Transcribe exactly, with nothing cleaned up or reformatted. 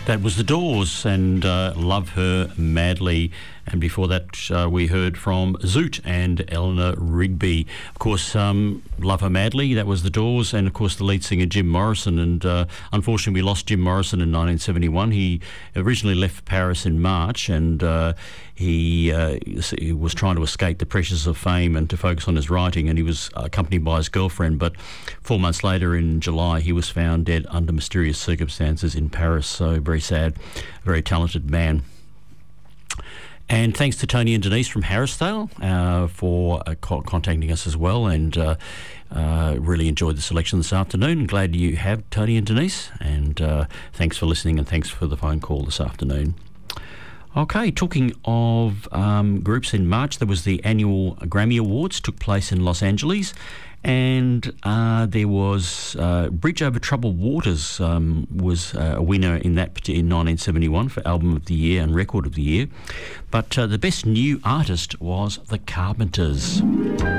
That was The Doors and uh, Love Her Madly. And before that, uh, we heard from Zoot and Eleanor Rigby. Of course, um, Love Her Madly, that was The Doors, and of course the lead singer Jim Morrison. And uh, unfortunately, we lost Jim Morrison in nineteen seventy-one. He originally left Paris in March, and uh, he, uh, he was trying to escape the pressures of fame and to focus on his writing, and he was accompanied by his girlfriend. But four months later, in July, he was found dead under mysterious circumstances in Paris. So very sad, very talented man. And thanks to Tony and Denise from Harrisdale uh, for uh, co- contacting us as well, and uh, uh, really enjoyed the selection this afternoon. Glad you have Tony and Denise, and uh, thanks for listening, and thanks for the phone call this afternoon. Okay, talking of um, groups, in March there was the annual Grammy Awards, took place in Los Angeles, and uh, there was uh, Bridge Over Troubled Waters um, was uh, a winner in that in nineteen seventy-one for Album of the Year and Record of the Year. But uh, the best new artist was The Carpenters.